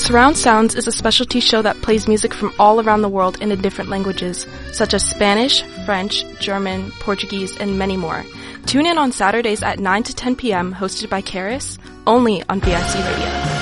Surround Sounds is a specialty show that plays music from all around the world in different languages, such as Spanish, French, German, Portuguese, and many more. Tune in on Saturdays at 9 to 10 p.m., hosted by Karis, only on BIC Radio.